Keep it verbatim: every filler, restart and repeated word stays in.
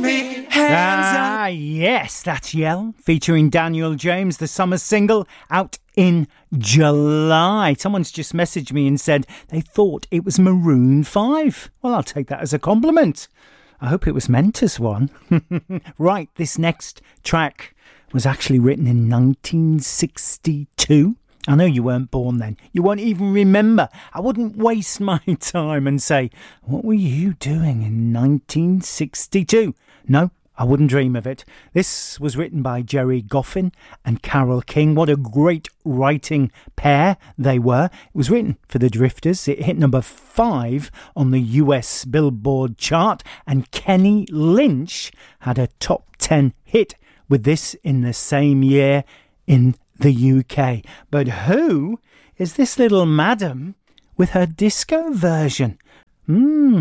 me hands Ah, yes, that's Yell, featuring Daniel James, the summer single, out in July. Someone's just messaged me and said they thought it was Maroon five. Well, I'll take that as a compliment. I hope it was meant as one. Right, this next track was actually written in nineteen sixty-two. I know you weren't born then. You won't even remember. I wouldn't waste my time and say, what were you doing in nineteen sixty-two? No, I wouldn't dream of it. This was written by Jerry Goffin and Carole King. What a great writing pair they were. It was written for the Drifters. It hit number five on the U S Billboard chart, and Kenny Lynch had a top ten hit with this in the same year in the U K. But who is this little madam with her disco version? Hmm.